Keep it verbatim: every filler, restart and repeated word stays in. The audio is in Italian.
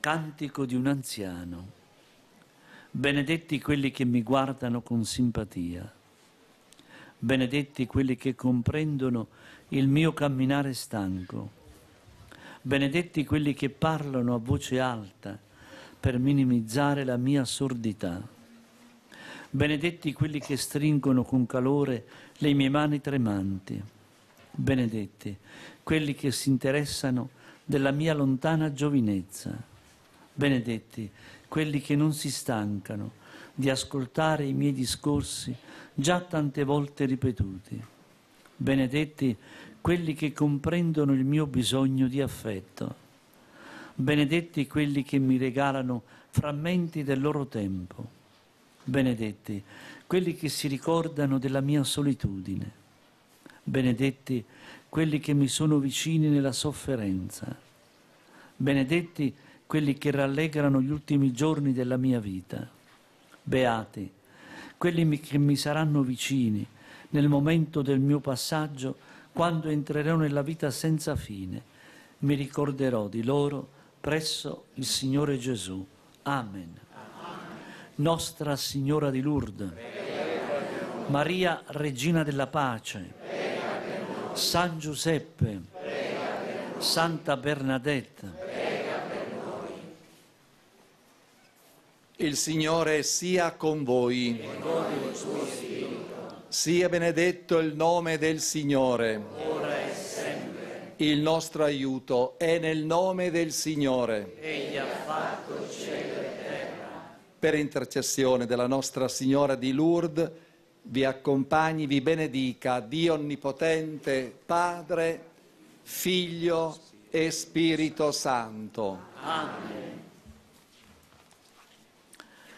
Cantico di un anziano. Benedetti quelli che mi guardano con simpatia. Benedetti quelli che comprendono il mio camminare stanco. Benedetti quelli che parlano a voce alta per minimizzare la mia sordità. Benedetti quelli che stringono con calore le mie mani tremanti. Benedetti quelli che si interessano della mia lontana giovinezza. Benedetti quelli che non si stancano di ascoltare i miei discorsi già tante volte ripetuti. Benedetti quelli che comprendono il mio bisogno di affetto. Benedetti quelli che mi regalano frammenti del loro tempo. Benedetti quelli che si ricordano della mia solitudine. Benedetti quelli che mi sono vicini nella sofferenza. Benedetti quelli che rallegrano gli ultimi giorni della mia vita. Beati quelli che mi saranno vicini nel momento del mio passaggio, quando entrerò nella vita senza fine. Mi ricorderò di loro presso il Signore Gesù. Amen. Nostra Signora di Lourdes, Maria Regina della Pace, San Giuseppe, Santa Bernadette. Il Signore sia con voi. E con il suo spirito. Sia benedetto il nome del Signore. Ora e sempre. Il nostro aiuto è nel nome del Signore. Egli ha fatto cielo e terra. Per intercessione della Nostra Signora di Lourdes, vi accompagni, vi benedica Dio Onnipotente, Padre, Figlio e Spirito Santo. Amen.